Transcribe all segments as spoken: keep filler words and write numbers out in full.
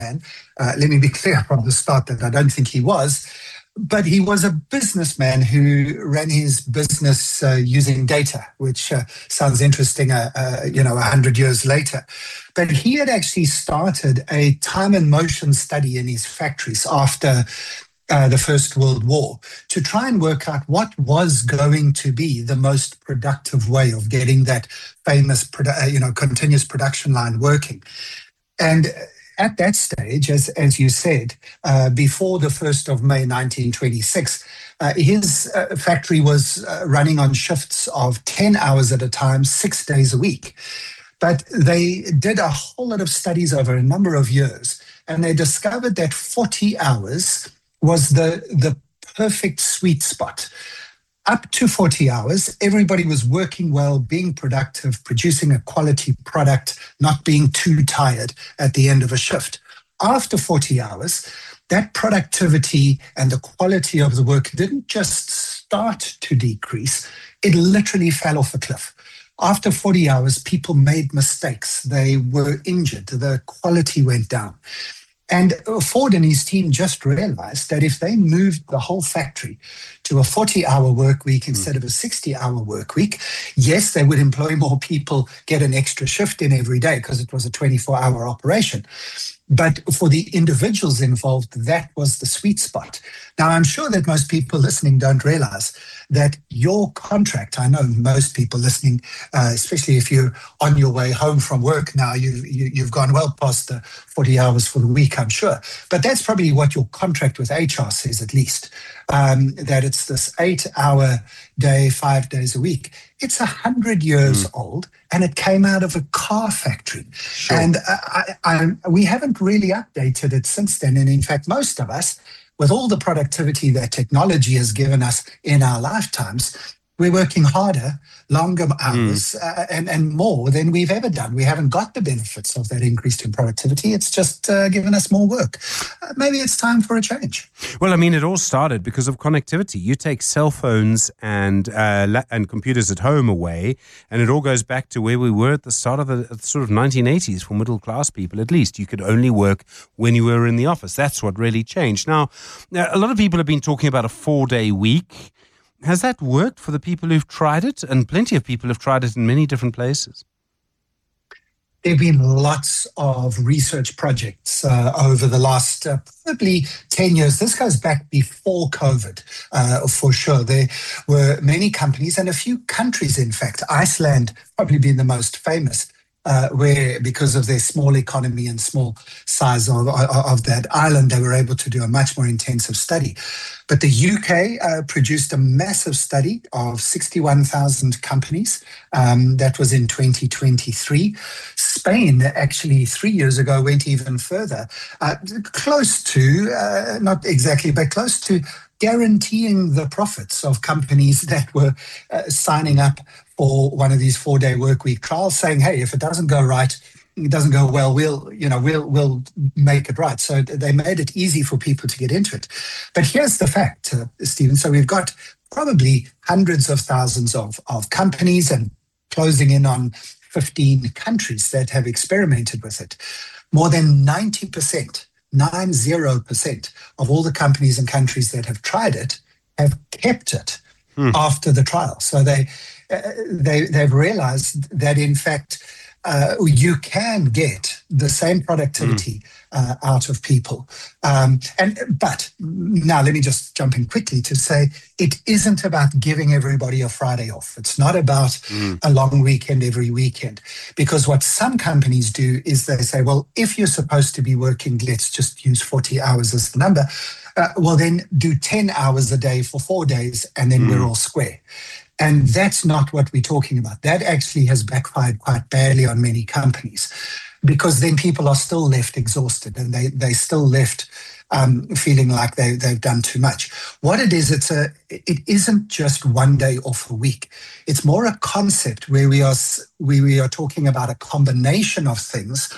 Uh, let me be clear from the start that I don't think he was. But he was a businessman who ran his business uh, using data, which uh, sounds interesting, uh, uh, you know, a hundred years later. But he had actually started a time and motion study in his factories after uh, the First World War to try and work out what was going to be the most productive way of getting that famous, produ- uh, you know, continuous production line working. And at that stage, as, as you said, uh, before the first of May nineteen twenty-six, uh, his uh, factory was uh, running on shifts of ten hours at a time, six days a week. But they did a whole lot of studies over a number of years, and they discovered that forty hours was the, the perfect sweet spot. Up to forty hours, everybody was working well, being productive, producing a quality product, not being too tired at the end of a shift. After forty hours, that productivity and the quality of the work didn't just start to decrease, it literally fell off a cliff. After forty hours, people made mistakes. They were injured. The quality went down. And Ford and his team just realized that if they moved the whole factory to a forty-hour work week instead of a sixty-hour work week, yes, they would employ more people, get an extra shift in every day because it was a twenty-four-hour operation. But for the individuals involved, that was the sweet spot. Now, I'm sure that most people listening don't realize that your contract, I know most people listening, uh, especially if you're on your way home from work now, you've, you, you've gone well past the forty hours for the week, I'm sure. But that's probably what your contract with H R says, at least, um, that it's this eight-hour day, five days a week. It's one hundred years mm. old, and it came out of a car factory. Sure. And I, I, we haven't really updated it since then. And in fact, most of us, with all the productivity that technology has given us in our lifetimes, we're working harder, longer hours, mm. uh, and, and more than we've ever done. We haven't got the benefits of that increase in productivity. It's just uh, given us more work. Uh, maybe it's time for a change. Well, I mean, it all started because of connectivity. You take cell phones and uh, la- and computers at home away, and it all goes back to where we were at the start of the, the sort of nineteen eighties for middle-class people, at least. You could only work when you were in the office. That's what really changed. Now, a lot of people have been talking about a four-day week. Has that worked for the people who've tried it? And plenty of people have tried it in many different places. There have been lots of research projects uh, over the last uh, probably ten years. This goes back before COVID, uh, for sure. There were many companies and a few countries, in fact, Iceland probably being the most famous, Uh, where because of their small economy and small size of, of that island, they were able to do a much more intensive study. But the U K uh, produced a massive study of sixty-one thousand companies. Um, that was in twenty twenty-three. Spain, actually, three years ago, went even further, uh, close to, uh, not exactly, but close to guaranteeing the profits of companies that were uh, signing up for one of these four-day work week trials, saying, "Hey, if it doesn't go right, it doesn't go well, we'll, you know, we'll we'll make it right." So they made it easy for people to get into it. But here's the fact, uh, Stephen. So we've got probably hundreds of thousands of of companies and closing in on fifteen countries that have experimented with it. More than ninety percent. Nine zero percent of all the companies and countries that have tried it have kept it hmm. after the trial. So they, uh, they, they've realized that, in fact, uh, you can get the same productivity mm. uh, out of people. Um, and But now let me just jump in quickly to say it isn't about giving everybody a Friday off. It's not about mm. a long weekend every weekend. Because what some companies do is they say, well, if you're supposed to be working, let's just use forty hours as the number. Uh, well, then do ten hours a day for four days and then mm. we're all square. And that's not what we're talking about. That actually has backfired quite badly on many companies, because then people are still left exhausted and they they still left um, feeling like they they've done too much. What it is, it's a it isn't just one day off a week. It's more a concept where we are we we are talking about a combination of things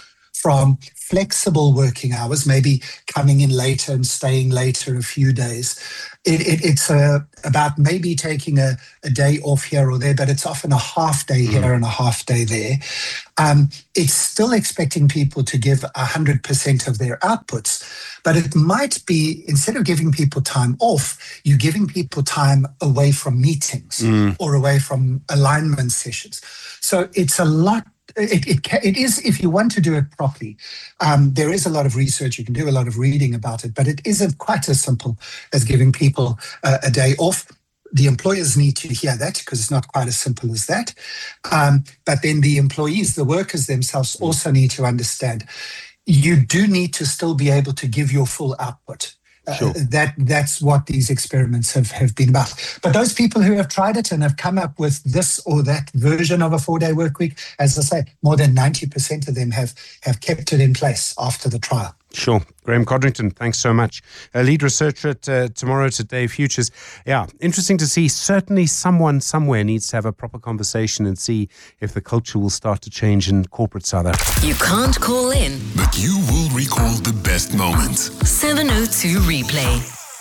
from flexible working hours, maybe coming in later and staying later a few days. It, it, it's uh, about maybe taking a, a day off here or there, but it's often a half day here mm. and a half day there. Um, it's still expecting people to give one hundred percent of their outputs, but it might be, instead of giving people time off, you're giving people time away from meetings mm. or away from alignment sessions. So it's a lot. It, it, it is, if you want to do it properly, um, there is a lot of research, you can do a lot of reading about it, but it isn't quite as simple as giving people uh, a day off. The employers need to hear that because it's not quite as simple as that. Um, but then the employees, the workers themselves also need to understand you do need to still be able to give your full output. Sure. Uh, that that's what these experiments have, have been about. But those people who have tried it and have come up with this or that version of a four-day work week, as I say, more than ninety percent of them have, have kept it in place after the trial. Sure. Graham Codrington, thanks so much. A lead researcher at uh, Tomorrow Today Futures. Yeah, interesting to see. Certainly someone somewhere needs to have a proper conversation and see if the culture will start to change in corporate South Africa. You can't call in, but you will recall the best moments. seven oh two Replay.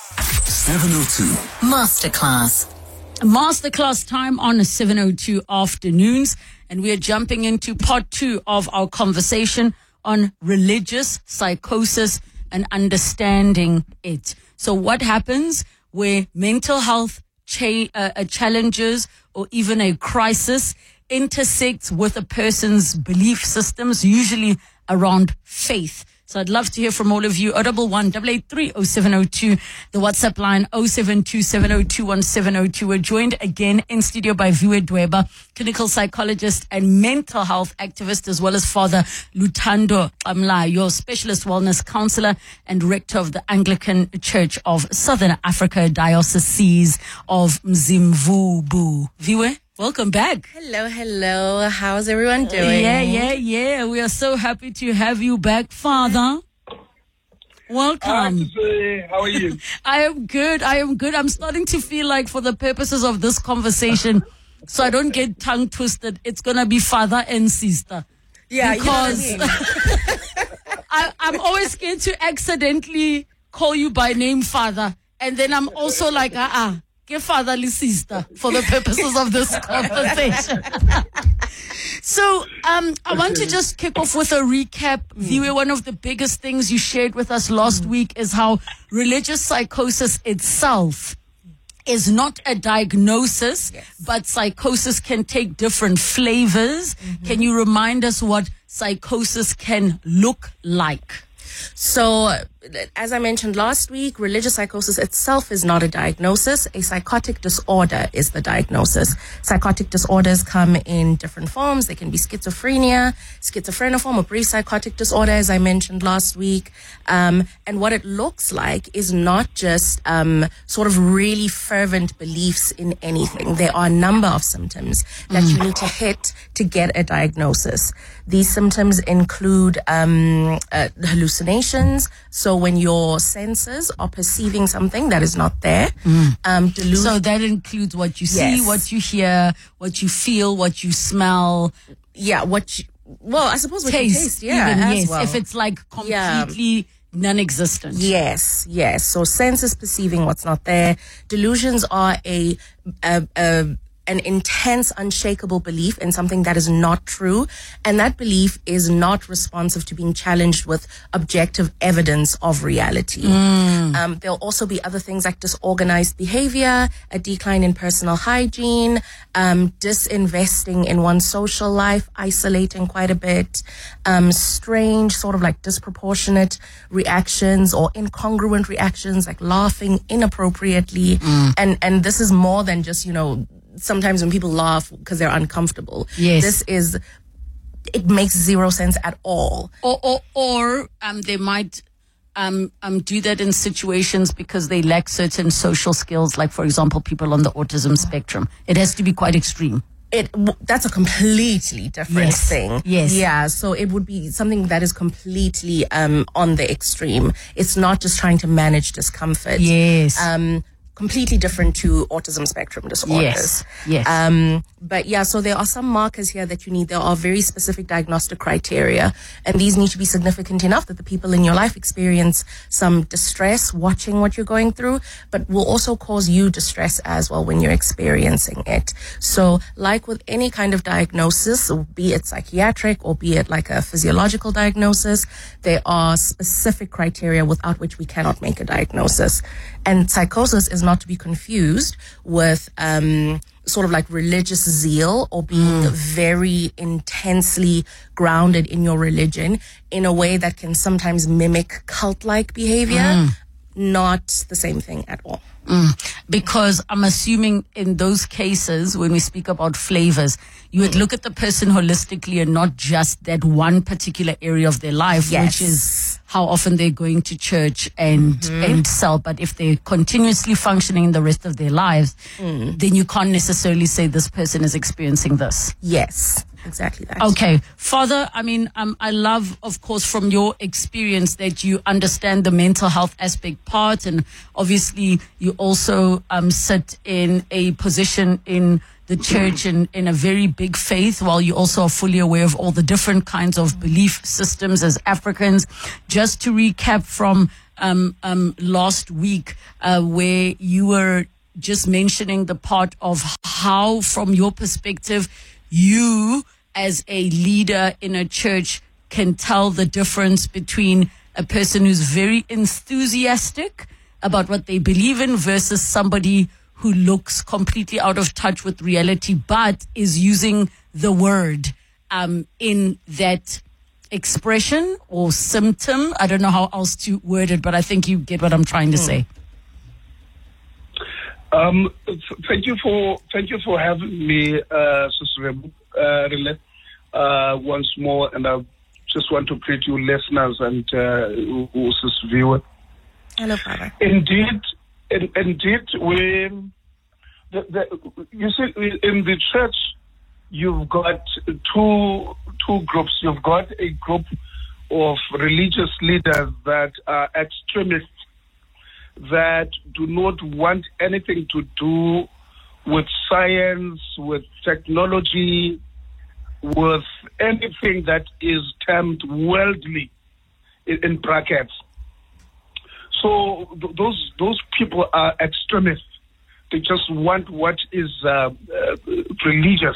seven oh two. Masterclass. Masterclass time on seven oh two afternoons. And we are jumping into part two of our conversation on religious psychosis and understanding it. So what happens where mental health cha- uh, challenges or even a crisis intersects with a person's belief systems, usually around faith. So I'd love to hear from all of you. oh one one, eight eight three, oh seven oh two. The WhatsApp line oh seven two, seven oh two, one seven oh two. We're joined again in studio by Viwe Dweba, clinical psychologist and mental health activist, as well as Father Luthando Amla, your specialist wellness counselor and rector of the Anglican Church of Southern Africa, Diocese of Mzimvubu. Viwe, welcome back. Hello, hello. How's everyone doing? Yeah, yeah, yeah. We are so happy to have you back, Father. Welcome. Hi, how are you? I am good. I am good. I'm starting to feel like, for the purposes of this conversation, so I don't get tongue twisted, it's going to be father and sister. Yeah, because you know what I mean? I, I'm always scared to accidentally call you by name, Father. And then I'm also like, uh-uh. Fatherly sister for the purposes of this conversation. So um, I want to just kick off with a recap. Mm. Viwe, one of the biggest things you shared with us last mm. week is how religious psychosis itself is not a diagnosis, yes. but psychosis can take different flavors. Mm-hmm. Can you remind us what psychosis can look like? So, as I mentioned last week, religious psychosis itself is not a diagnosis. A psychotic disorder is the diagnosis. Psychotic disorders come in different forms. They can be schizophrenia, schizophreniform, or brief psychotic disorder, as I mentioned last week. Um, and what it looks like is not just um, sort of really fervent beliefs in anything. There are a number of symptoms that mm. you need to hit to get a diagnosis. These symptoms include um, uh, hallucinations. So when your senses are perceiving something that is not there, mm. um, delusion. So that includes what you see, yes. what you hear, what you feel, what you smell. Yeah, what you, well, I suppose what taste, you taste, yeah, even, as yes, well. If it's like completely yeah. non-existent. Yes, yes. So senses perceiving what's not there. Delusions are a, a, a an intense, unshakable belief in something that is not true. And that belief is not responsive to being challenged with objective evidence of reality. Mm. Um, there'll also be other things like disorganized behavior, a decline in personal hygiene, um, disinvesting in one's social life, isolating quite a bit, um, strange, sort of like disproportionate reactions or incongruent reactions, like laughing inappropriately. Mm. And, and this is more than just, you know, sometimes when people laugh because they're uncomfortable. Yes. This is, it makes zero sense at all. Or, or, or um, they might um, um, do that in situations because they lack certain social skills, like, for example, people on the autism spectrum. It has to be quite extreme. It that's a completely different yes. thing. Yes. Yeah. So it would be something that is completely um on the extreme. It's not just trying to manage discomfort. Yes. Um completely different to autism spectrum disorders. Yes, yes. Um, but yeah, so there are some markers here that you need. There are very specific diagnostic criteria, and these need to be significant enough that the people in your life experience some distress watching what you're going through, but will also cause you distress as well when you're experiencing it. So like with any kind of diagnosis, be it psychiatric or be it like a physiological diagnosis, there are specific criteria without which we cannot make a diagnosis. And psychosis is not to be confused with um, sort of like religious zeal or being mm. very intensely grounded in your religion in a way that can sometimes mimic cult-like behavior. Mm. Not the same thing at all. Mm. Because I'm assuming in those cases, when we speak about flavors, you would look at the person holistically and not just that one particular area of their life, yes. which is how often they're going to church and mm-hmm. and sell. But if they're continuously functioning in the rest of their lives, mm. then you can't necessarily say this person is experiencing this. Yes. Exactly that. Okay. Father, I mean, um, I love, of course, from your experience that you understand the mental health aspect part, and obviously you also um, sit in a position in the church and in a very big faith, while you also are fully aware of all the different kinds of belief systems as Africans. Just to recap from um, um, last week, uh, where you were just mentioning the part of how, from your perspective, you as a leader in a church can tell the difference between a person who's very enthusiastic about what they believe in versus somebody who looks completely out of touch with reality but is using the word um, in that expression or symptom. I don't know how else to word it, but I think you get what I'm trying to say. Um, thank you for thank you for having me, uh, Sister uh, Relay, uh, once more, and I just want to greet you listeners and uh, Sister viewer. Hello, Father. Indeed, in, indeed, we the, the, you see in the church you've got two two groups. You've got a group of religious leaders that are extremists, that do not want anything to do with science, with technology, with anything that is termed worldly, in, in brackets. So th- those those people are extremists. They just want what is uh, uh, religious,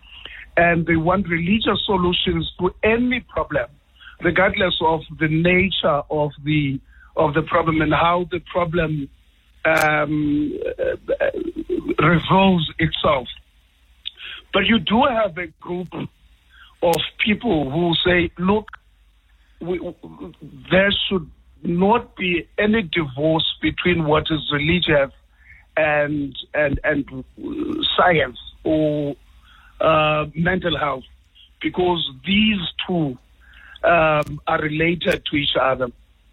and they want religious solutions to any problem, regardless of the nature of the of the problem and how the problem um, uh, resolves itself. But you do have a group of people who say, look, we, there should not be any divorce between what is religious and and, and science or uh, mental health, because these two um, are related to each other.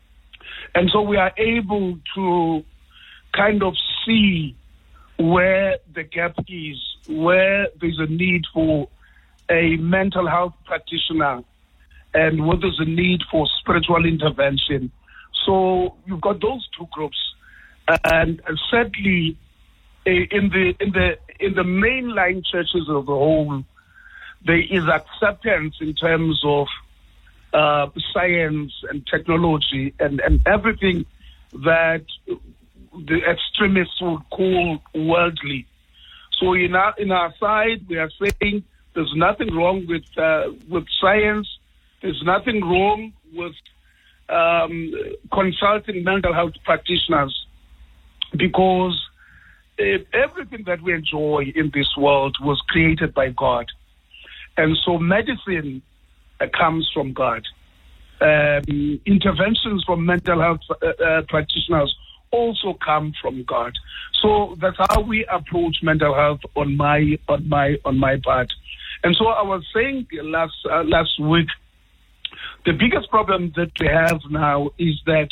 And so we are able to kind of see where the gap is, where there's a need for a mental health practitioner and where there's a need for spiritual intervention. So you've got those two groups. And sadly, in the in the in the mainline churches of the whole, there is acceptance in terms of Uh, science and technology and, and everything that the extremists would call worldly. So in our, in our side, we are saying there's nothing wrong with uh, with science. There's nothing wrong with um, consulting mental health practitioners, because uh, everything that we enjoy in this world was created by God. And so medicine comes from God. Um, interventions from mental health uh, uh, practitioners also come from God. So that's how we approach mental health on my on my on my part. And so I was saying last uh, last week, the biggest problem that we have now is that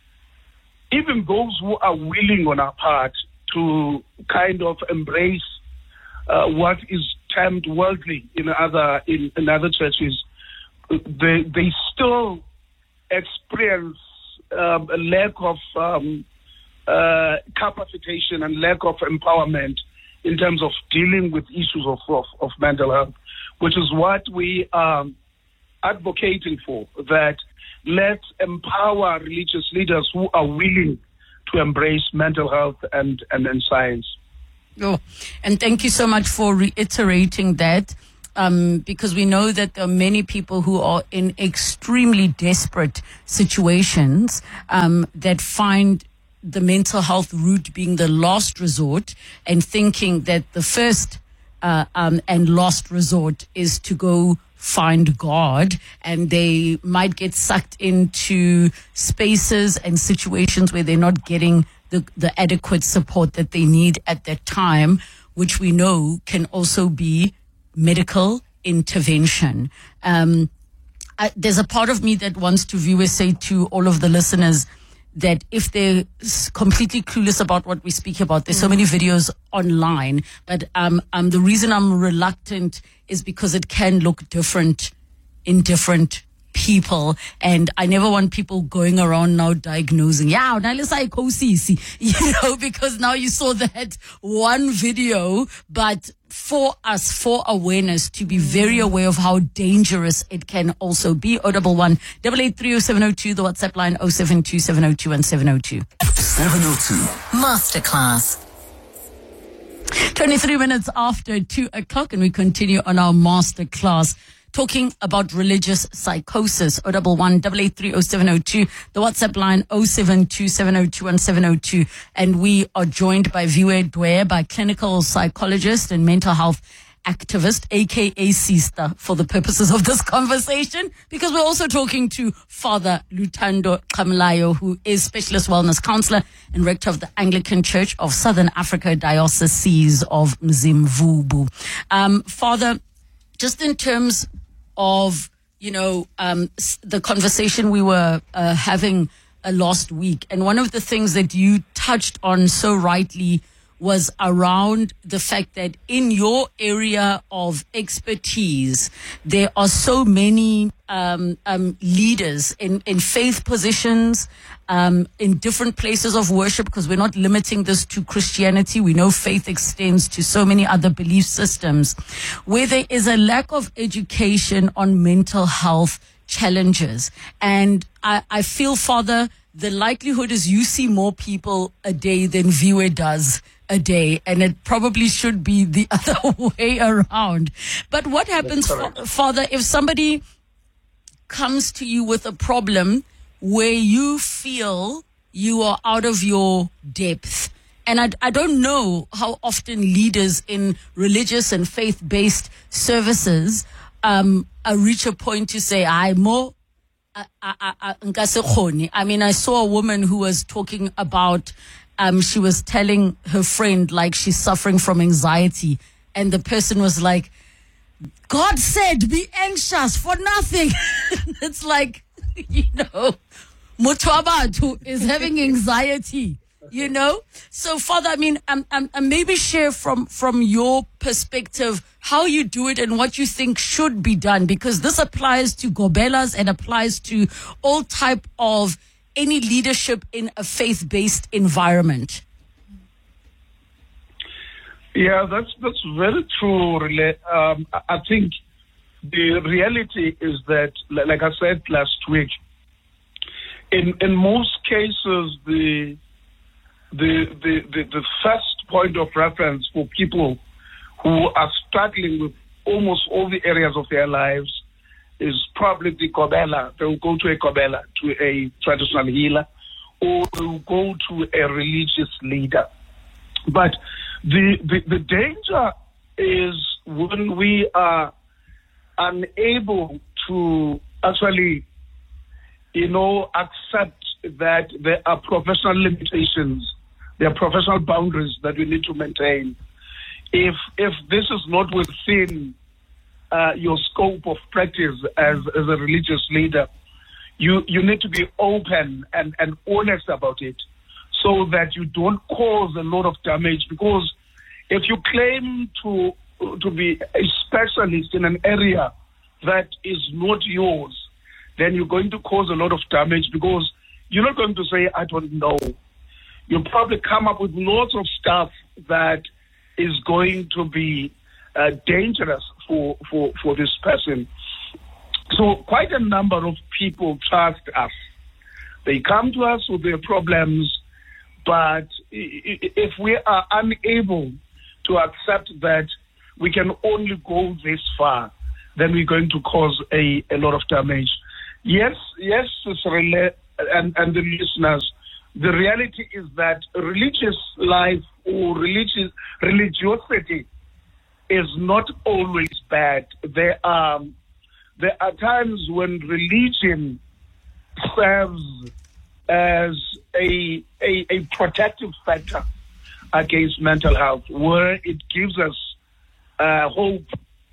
even those who are willing on our part to kind of embrace uh, what is termed worldly in other in, in other churches, They they still experience um, a lack of um, uh, capacitation and lack of empowerment in terms of dealing with issues of, of, of mental health, which is what we are advocating for, that let's empower religious leaders who are willing to embrace mental health and, and, and science. Oh, and thank you so much for reiterating that, um, because we know that there are many people who are in extremely desperate situations um, that find the mental health route being the last resort, and thinking that the first uh, um, and last resort is to go find God, and they might get sucked into spaces and situations where they're not getting the, the adequate support that they need at that time, which we know can also be medical intervention. Um, I, there's a part of me that wants to viewers say to all of the listeners that if they're completely clueless about what we speak about, there's so many videos online, but um, um, the reason I'm reluctant is because it can look different in different people, and I never want people going around now diagnosing, yeah, now let's psychosis, you know, because now you saw that one video, but for us, for awareness, to be very aware of how dangerous it can also be. oh one one, eight eight three oh seven oh two, the WhatsApp line oh seven two seven oh two and seven oh two. seven oh two. Masterclass. twenty-three minutes after two o'clock, and we continue on our masterclass talking about religious psychosis. oh one one, eight eight three oh seven oh two, the WhatsApp line oh seven two seven oh two and seven oh two. And we are joined by Viwe Dwyer, by clinical psychologist and mental health activist, aka Sister, for the purposes of this conversation, because we're also talking to Father Luthando Qamlayo, who is specialist wellness counselor and rector of the Anglican Church of Southern Africa, Diocese of Mzimvubu. Um, Father, just in terms of, you know, um, the conversation we were uh, having uh, last week, and one of the things that you touched on so rightly was around the fact that in your area of expertise, there are so many um, um, leaders in, in faith positions, um, in different places of worship, because we're not limiting this to Christianity. We know faith extends to so many other belief systems, where there is a lack of education on mental health challenges. And I, I feel, Father, the likelihood is you see more people a day than Viwe does a day, and it probably should be the other way around. But what happens, fa- Father, if somebody comes to you with a problem where you feel you are out of your depth? And I, I don't know how often leaders in religious and faith-based services um, uh, reach a point to say, I'm more I, I, I, I mean, I saw a woman who was talking about, um, she was telling her friend, like, she's suffering from anxiety. And the person was like, God said, be anxious for nothing. It's like, you know, Mutwabatu is having anxiety, you know? So, Father, I mean, um, um, um, maybe share from, from your perspective how you do it and what you think should be done, because this applies to Gobelas and applies to all type of any leadership in a faith-based environment. Yeah, that's that's very true. Um, I think the reality is that, like I said last week, in in most cases, the the the the, the first point of reference for people who are struggling with almost all the areas of their lives is probably the Kobela. They will go to a Kobela, to a traditional healer, or they will go to a religious leader. But the, the, the danger is when we are unable to actually, you know, accept that there are professional limitations, there are professional boundaries that we need to maintain. If if this is not within uh, your scope of practice as, as a religious leader, you, you need to be open and, and honest about it, so that you don't cause a lot of damage. Because if you claim to to be a specialist in an area that is not yours, then you're going to cause a lot of damage, because you're not going to say, I don't know. you'll probably come up with lots of stuff that is going to be uh, dangerous for, for, for this person. So quite a number of people trust us. They come to us with their problems, but if we are unable to accept that we can only go this far, then we're going to cause a, a lot of damage. Yes, yes, Sister and, and the listeners, the reality is that religious life or religious religiosity is not always bad. There are there are times when religion serves as a a, a protective factor against mental health, where it gives us uh, hope,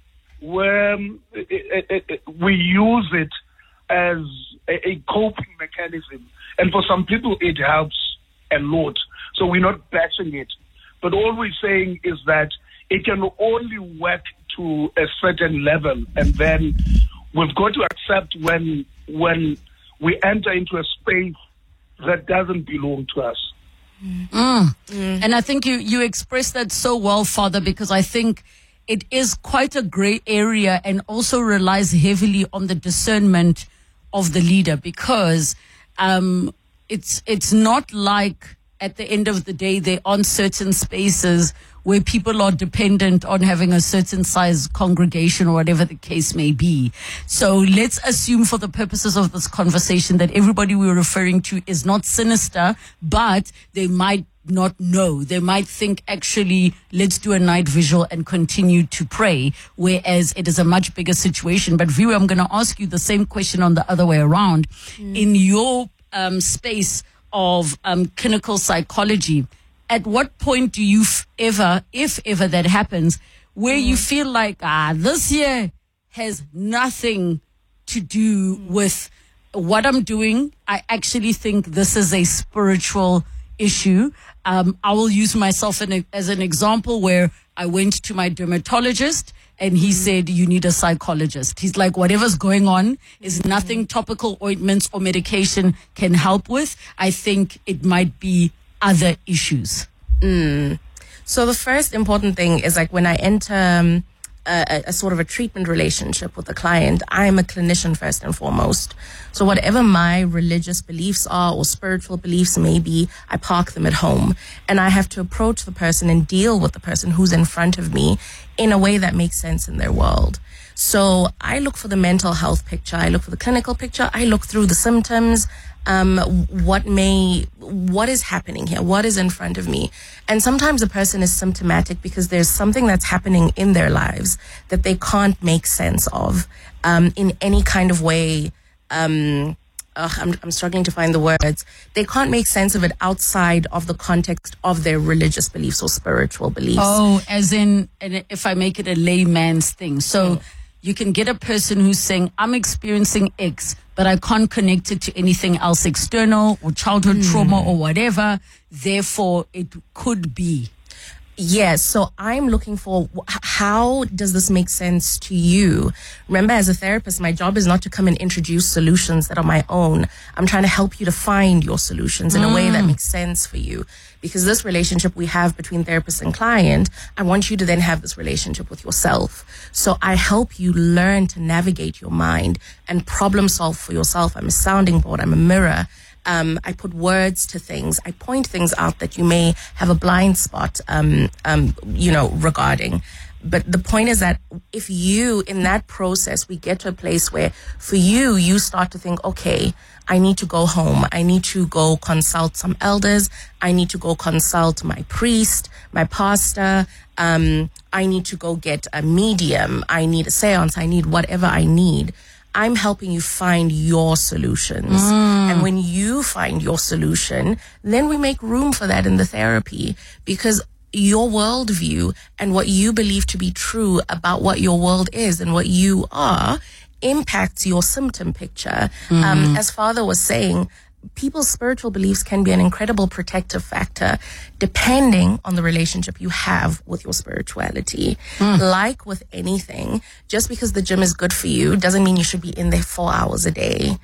where it, it, it, we use it as a, a coping mechanism. And for some people, it helps a lot. So we're not bashing it. But all we're saying is that it can only work to a certain level. And then we've got to accept when when we enter into a space that doesn't belong to us. Mm. Mm. And I think you, you expressed that so well, Father, because I think it is quite a gray area and also relies heavily on the discernment of the leader, because um, it's it's not like at the end of the day they're on certain spaces where people are dependent on having a certain size congregation or whatever the case may be. So let's assume for the purposes of this conversation that everybody we're referring to is not sinister, but they might not know. They might think, actually, let's do a night visual and continue to pray, whereas it is a much bigger situation. But Viwe, I'm going to ask you the same question on the other way around. Mm. In your um, space of um, clinical psychology, at what point do you f- ever, if ever that happens, where mm. you feel like, ah, this here has nothing to do mm. with what I'm doing? I actually think this is a spiritual issue. Um, I will use myself in a, as an example where I went to my dermatologist and he mm. said, you need a psychologist. He's like, whatever's going on is nothing topical ointments or medication can help with. I think it might be other issues. Mm. So the first important thing is, like, when I enter um, a, a sort of a treatment relationship with a client, I'm a clinician first and foremost. So whatever my religious beliefs are or spiritual beliefs may be, I park them at home. And I have to approach the person and deal with the person who's in front of me in a way that makes sense in their world. So I look for the mental health picture. I look for the clinical picture. I look through the symptoms. Um, what may, what is happening here? What is in front of me? And sometimes a person is symptomatic because there's something that's happening in their lives that they can't make sense of, um, in any kind of way. Um, ugh, I'm, I'm struggling to find the words. They can't make sense of it outside of the context of their religious beliefs or spiritual beliefs. Oh, as in, and if I make it a layman's thing. So mm. you can get a person who's saying, I'm experiencing X, but I can't connect it to anything else external or childhood mm. trauma or whatever. Therefore, it could be. Yes. So I'm looking for, how does this make sense to you? Remember, as a therapist, my job is not to come and introduce solutions that are my own. I'm trying to help you to find your solutions in mm. a way that makes sense for you. Because this relationship we have between therapist and client, I want you to then have this relationship with yourself. So I help you learn to navigate your mind and problem solve for yourself. I'm a sounding board. I'm a mirror. Um, I put words to things. I point things out that you may have a blind spot, um, um, you know, regarding. But the point is that if you, in that process, we get to a place where for you, you start to think, okay, I need to go home. I need to go consult some elders. I need to go consult my priest, my pastor. Um, I need to go get a medium. I need a seance. I need whatever I need. I'm helping you find your solutions. Mm. And when you find your solution, then we make room for that in the therapy, because your worldview and what you believe to be true about what your world is and what you are impacts your symptom picture. Mm. Um, as Father was saying, people's spiritual beliefs can be an incredible protective factor depending on the relationship you have with your spirituality. Mm. Like with anything, just because the gym is good for you doesn't mean you should be in there four hours a day.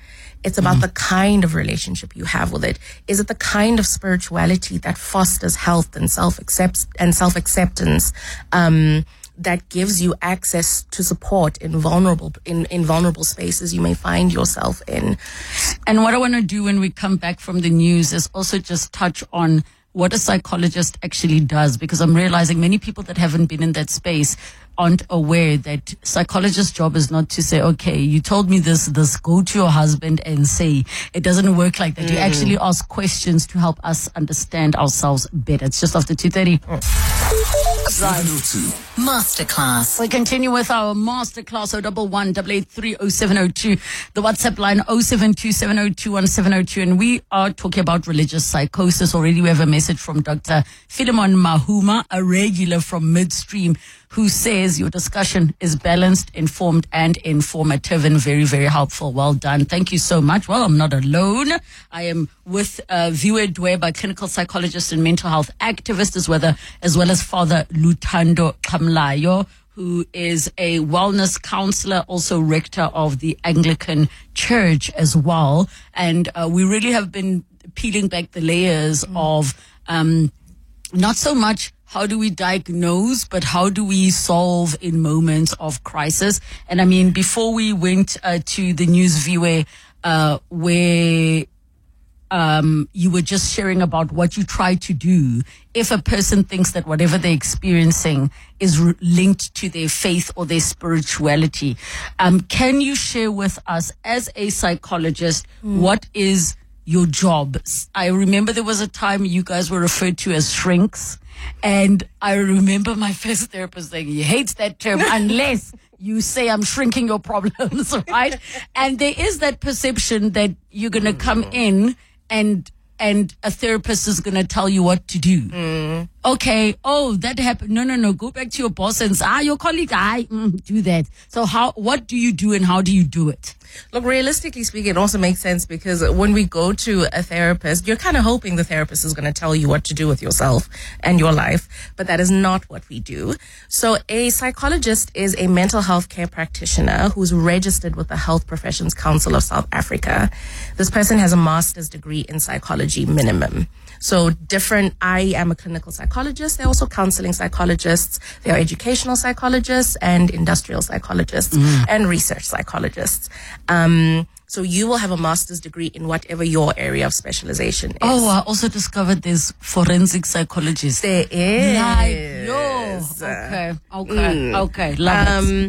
It's about the kind of relationship you have with it. Is it the kind of spirituality that fosters health and self-accept and self-acceptance, um, that gives you access to support in vulnerable in, in vulnerable spaces you may find yourself in. And what I want to do when we come back from the news is also just touch on what a psychologist actually does, because I'm realizing many people that haven't been in that space aren't aware that psychologist's job is not to say, okay, you told me this, this, go to your husband and say. It doesn't work like that. Mm. You actually ask questions to help us understand ourselves better. It's just after two thirty. Oh. seven oh two Masterclass. We continue with our masterclass. oh one one, eight eight three, oh seven oh two. The WhatsApp line oh seven two, seven oh two, one seven oh two. And we are talking about religious psychosis. Already we have a message from Doctor Philemon Mahuma, a regular from Midstream, who says your discussion is balanced, informed, and informative, and very, very helpful. Well done. Thank you so much. Well, I'm not alone. I am with uh, Viwe Dweba, clinical psychologist and mental health activist, as well, as well as Father Luthando Kamlayo, who is a wellness counselor, also rector of the Anglican Church as well. And uh, we really have been peeling back the layers mm. of um, not so much how do we diagnose, but how do we solve in moments of crisis? And I mean, before we went uh, to the news viewer, uh, where um, you were just sharing about what you try to do if a person thinks that whatever they're experiencing is re- linked to their faith or their spirituality. Um, can you share with us, as a psychologist, mm. what is your job? I remember there was a time you guys were referred to as shrinks. And I remember my first therapist saying, he hates that term unless you say I'm shrinking your problems, right? And there is that perception that you're going to come in and and a therapist is going to tell you what to do. Mm. Okay, oh, that happened. No, no, no, go back to your boss and say, ah, your colleague, I mm, do that. So how? What do you do and how do you do it? Look, realistically speaking, it also makes sense because when we go to a therapist, you're kind of hoping the therapist is going to tell you what to do with yourself and your life, but that is not what we do. So a psychologist is a mental health care practitioner who's registered with the Health Professions Council of South Africa. This person has a master's degree in psychology minimum. So different, I am a clinical psychologist. They're also counseling psychologists. They are educational psychologists and industrial psychologists mm. and research psychologists. Um, so you will have a master's degree in whatever your area of specialization is. Oh, I also discovered there's forensic psychologists. There is. Like, yo. Okay, okay, mm. okay. Love um, it.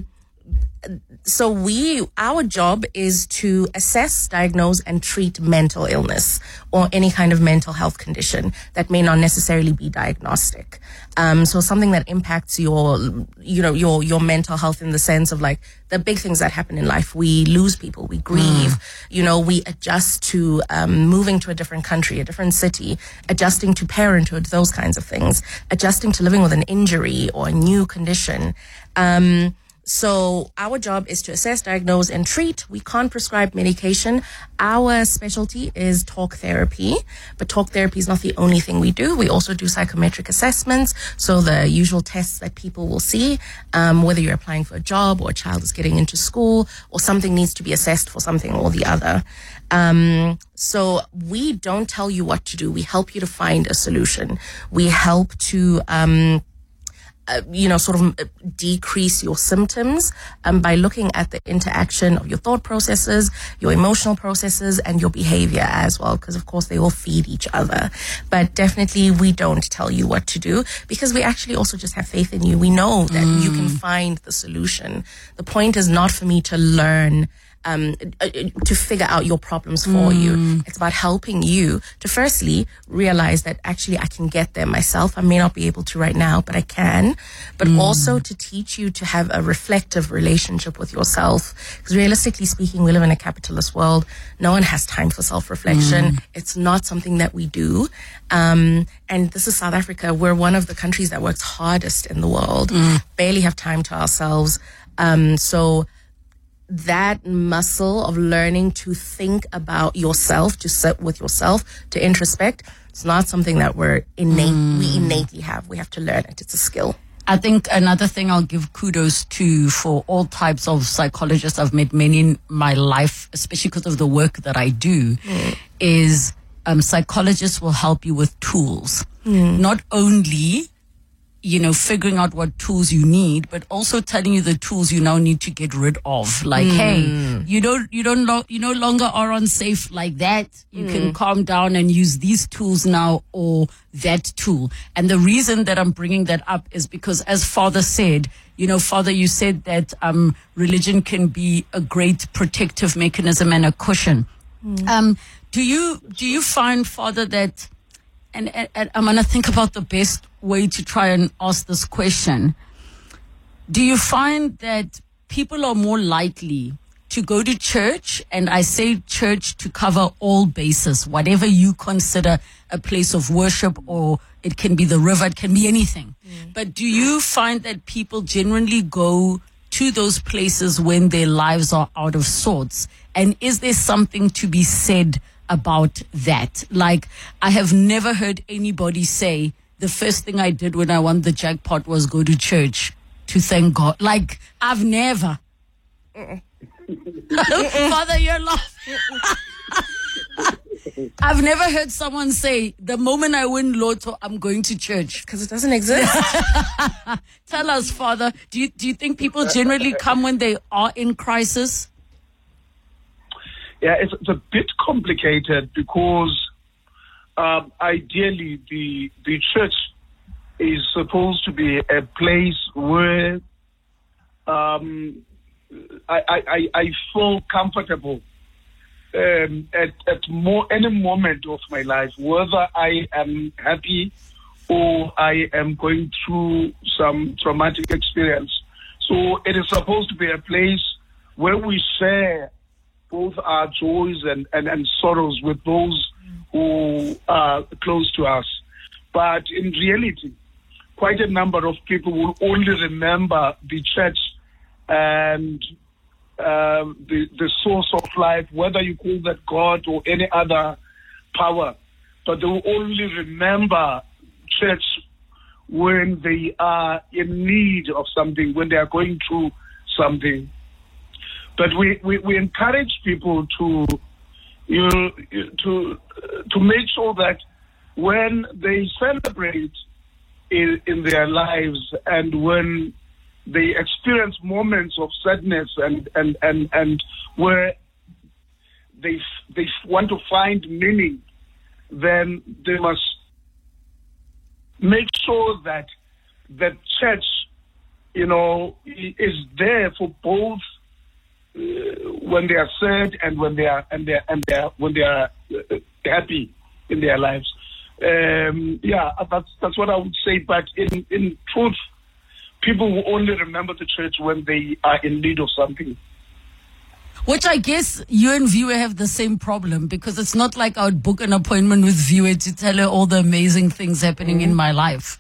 So we, our job is to assess, diagnose, and treat mental illness or any kind of mental health condition that may not necessarily be diagnostic. Um, so something that impacts your, you know, your, your mental health in the sense of like the big things that happen in life. We lose people, we grieve, mm. you know, we adjust to, um, moving to a different country, a different city, adjusting to parenthood, those kinds of things, adjusting to living with an injury or a new condition. Um, So our job is to assess, diagnose, and treat. We can't prescribe medication. Our specialty is talk therapy, but talk therapy is not the only thing we do. We also do psychometric assessments, so the usual tests that people will see, um, whether you're applying for a job or a child is getting into school or something needs to be assessed for something or the other. Um, so we don't tell you what to do. We help you to find a solution. We help to, um, Uh, you know, sort of decrease your symptoms um, by looking at the interaction of your thought processes, your emotional processes, and your behavior as well, because of course they all feed each other. But definitely we don't tell you what to do because we actually also just have faith in you. We know that mm. you can find the solution. The point is not for me to learn Um, to figure out your problems for mm. you. It's about helping you to firstly realize that actually I can get there myself. I may not be able to right now, but I can. But mm. also to teach you to have a reflective relationship with yourself. Because realistically speaking, we live in a capitalist world. No one has time for self-reflection. Mm. It's not something that we do. Um, and this is South Africa. We're one of the countries that works hardest in the world. Mm. Barely have time to ourselves. Um, so that muscle of learning to think about yourself, to sit with yourself, to introspect, it's not something that we're innate, mm. we innately have. We have to learn it. It's a skill. I think another thing I'll give kudos to for all types of psychologists, I've met many in my life, especially because of the work that I do, mm. is um, psychologists will help you with tools. Mm. Not only, you know, figuring out what tools you need, but also telling you the tools you now need to get rid of. Like, mm. hey, you don't, you don't, lo- you no longer are unsafe like that. You mm. can calm down and use these tools now or that tool. And the reason that I'm bringing that up is because, as Father said, you know, Father, you said that um, religion can be a great protective mechanism and a cushion. Mm. Um, do you, do you find, Father, that, and, and, and I'm going to think about the best way to try and ask this question. Do you find that people are more likely to go to church, and I say church to cover all bases, whatever you consider a place of worship, or it can be the river, it can be anything. Mm. But do you find that people generally go to those places when their lives are out of sorts? And is there something to be said about that? Like, I have never heard anybody say, the first thing I did when I won the jackpot was go to church to thank God. Like, I've never. Father, you're laughing. I've never heard someone say, the moment I win Lotto, I'm going to church. Because it doesn't exist. Tell us, Father, do you, do you think people generally come when they are in crisis? Yeah, it's, it's a bit complicated because Um, ideally, the the church is supposed to be a place where um, I, I I feel comfortable um, at at more any moment of my life, whether I am happy or I am going through some traumatic experience. So it is supposed to be a place where we share both our joys and, and, and sorrows with those who are close to us. But in reality, quite a number of people will only remember the church and uh, the, the source of life, whether you call that God or any other power, but they will only remember church when they are in need of something, when they are going through something. But we, we, we encourage people to you know, to to make sure that when they celebrate in, in their lives and when they experience moments of sadness and, and, and, and where they they want to find meaning, then they must make sure that the church, you know, is there for both uh, when they are sad and when they are and they and they are, when they are uh, happy in their lives. Um, yeah, that's that's what I would say. But in in truth, people will only remember the church when they are in need of something. Which I guess you and Viewer have the same problem, because it's not like I would book an appointment with Viewer to tell her all the amazing things happening mm-hmm. in my life.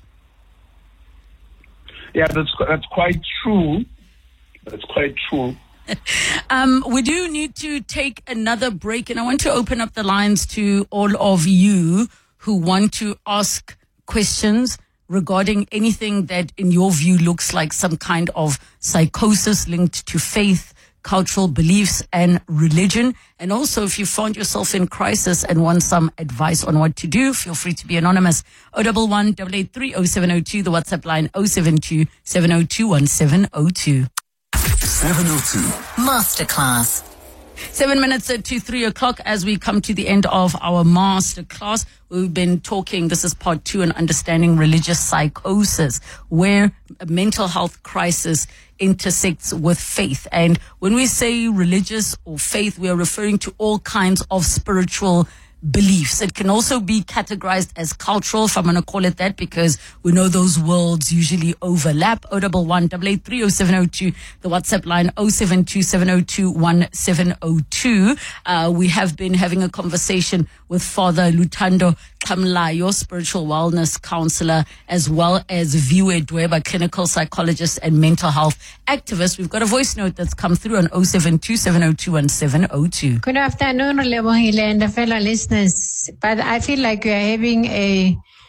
Yeah, that's that's quite true. That's quite true. um, we do need to take another break, and I want to open up the lines to all of you who want to ask questions regarding anything that, in your view, looks like some kind of psychosis linked to faith, cultural beliefs, and religion. And also, if you found yourself in crisis and want some advice on what to do, feel free to be anonymous. oh one one, eight eight three, oh seven oh two, the WhatsApp line oh seven two, seven oh two, one seven oh two. seven oh two. Masterclass. Seven minutes to three o'clock as we come to the end of our masterclass. We've been talking, this is part two, on understanding religious psychosis, where a mental health crisis intersects with faith. And when we say religious or faith, we are referring to all kinds of spiritual beliefs. It can also be categorized as cultural, if I'm going to call it that, because we know those worlds usually overlap. oh one one, eight eight three, oh seven oh two, the WhatsApp line oh seven two, seven oh two, one seven oh two. Uh, we have been having a conversation with Father Luthando Kamlayo, spiritual wellness counselor, as well as Viewer Dweba, clinical psychologist and mental health activist. We've got a voice note that's come through on oh seven two, seven oh two, one seven oh two. Good afternoon, Lebohile and the fellow listeners. But I feel like we are having a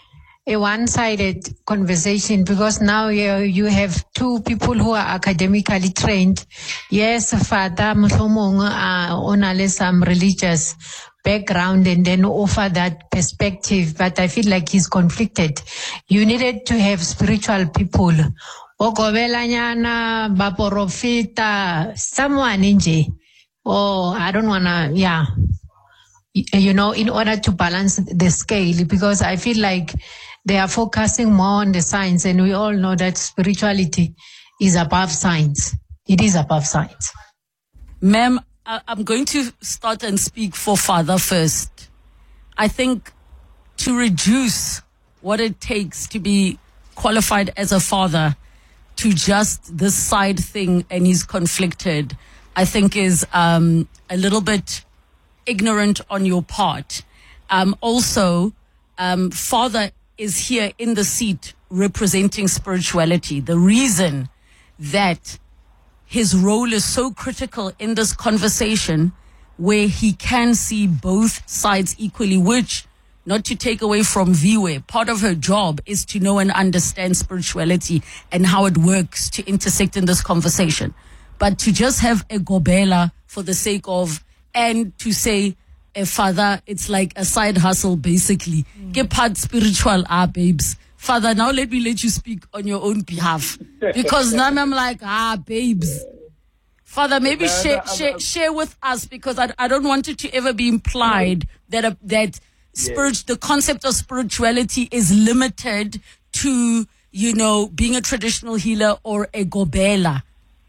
a one-sided conversation, because now you, you have two people who are academically trained. Yes, Father Mohlomong uh, on some religious background and then offer that perspective, but I feel like he's conflicted. You needed to have spiritual people. Okobelanyana, Baporofita, someone inji. Oh, I don't wanna, yeah. You know, in order to balance the scale, because I feel like they are focusing more on the science, and we all know that spirituality is above science. It is above science. Ma'am, I'm going to start and speak for Father first. I think to reduce what it takes to be qualified as a father to just this side thing and he's conflicted, I think is um, a little bit ignorant on your part. Um, also, um, Father is here in the seat representing spirituality. The reason that his role is so critical in this conversation, where he can see both sides equally, which, not to take away from Viwe, part of her job is to know and understand spirituality and how it works to intersect in this conversation. But to just have a gobela for the sake of, and to say, a father, it's like a side hustle, basically. Mm. Get part spiritual, ah, babes. Father, now let me let you speak on your own behalf. Because now I'm like, ah, babes. Father, maybe share, share, share with us, because I, I don't want it to ever be implied that a, that spirit, the concept of spirituality is limited to, you know, being a traditional healer or a gobela.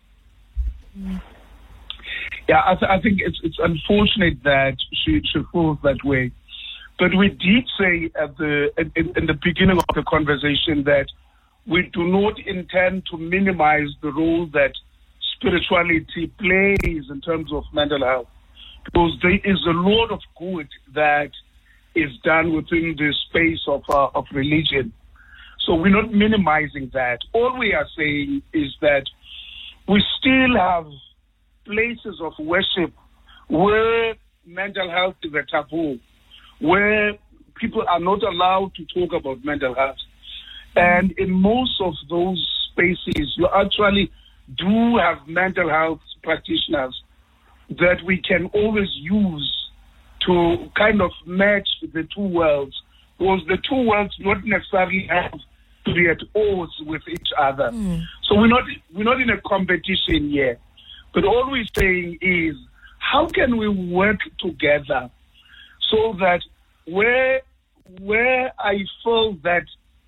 Mm. Yeah, I, th- I think it's it's unfortunate that she, she feels that way. But we did say at the in, in the beginning of the conversation that we do not intend to minimize the role that spirituality plays in terms of mental health, because there is a lot of good that is done within the space of uh, of religion. So we're not minimizing that. All we are saying is that we still have places of worship where mental health is a taboo, where people are not allowed to talk about mental health. And in most of those spaces, you actually do have mental health practitioners that we can always use to kind of match the two worlds, because the two worlds not necessarily have to be at odds with each other. Mm. So we're not we're not in a competition here. But all we're saying is, how can we work together so that where where I feel that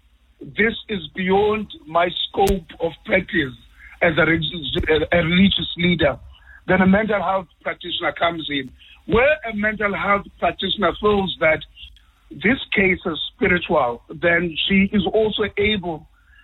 this is beyond my scope of practice as a religious, a religious leader, then a mental health practitioner comes in. Where a mental health practitioner feels that this case is spiritual, then she is also able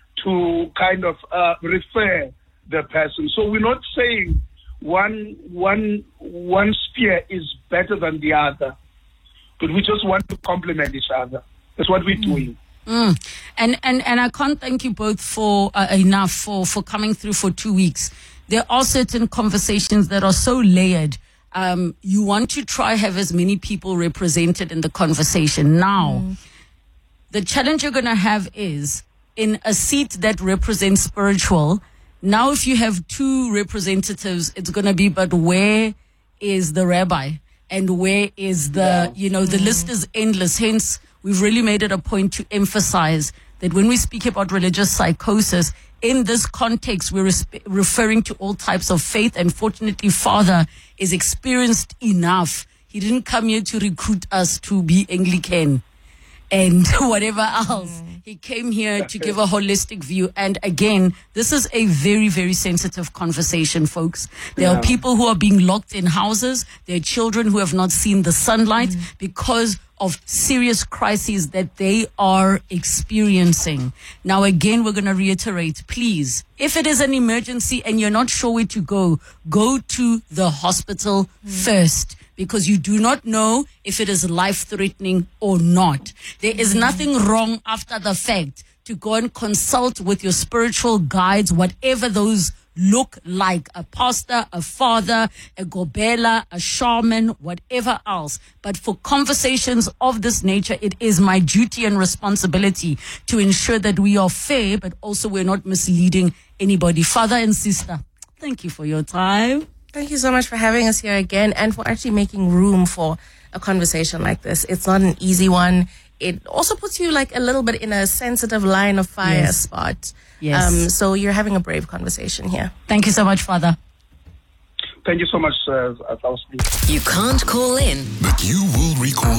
to kind of uh, refer the person. So we're not saying one one one sphere is better than the other, but we just want to complement each other. That's what we're mm. doing. Mm. And and and I can't thank you both for uh, enough for for coming through for two weeks. There are certain conversations that are so layered. Um, you want to try have as many people represented in the conversation. Now, mm. the challenge you're going to have is in a seat that represents spiritual. Now, if you have two representatives, it's going to be, but where is the rabbi? And where is the, yeah. you know, the mm. list is endless. Hence, we've really made it a point to emphasize that when we speak about religious psychosis, in this context, we're resp- referring to all types of faith. And fortunately, Father is experienced enough. He didn't come here to recruit us to be Anglican and whatever else. Mm. He came here to give a holistic view. And again, this is a very, very sensitive conversation, folks. There yeah. are people who are being locked in houses. There are children who have not seen the sunlight mm. because of serious crises that they are experiencing. Now, again, we're going to reiterate, please, if it is an emergency and you're not sure where to go, go to the hospital mm. first, because you do not know if it is life-threatening or not. There is nothing wrong after the fact to go and consult with your spiritual guides, whatever those look like a pastor, a father, a gobela, a shaman, whatever else. But for conversations of this nature, it is my duty and responsibility to ensure that we are fair, but also we're not misleading anybody. Father and sister, thank you for your time. Thank you so much for having us here again and for actually making room for a conversation like this. It's not an easy one. It also puts you like a little bit in a sensitive line of fire Yes. spot. Yes. Um, so you're having a brave conversation here. Thank you so much, Father. Thank you so much, uh, Klaus. You can't call in. But you will recall